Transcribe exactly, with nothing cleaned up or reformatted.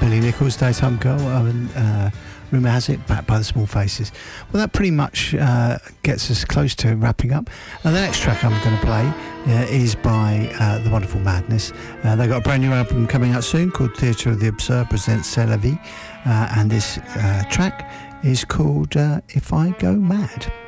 Billy Nichols, Daytime Girl, and uh, rumour has it, backed by the Small Faces. Well, that pretty much uh, gets us close to wrapping up. And the next track I'm going to play uh, is by uh, The Wonderful Madness. Uh, they've got a brand new album coming out soon called Theatre of the Absurd Presents C'est la Vie, uh, and this uh, track is called uh, If I Go Mad.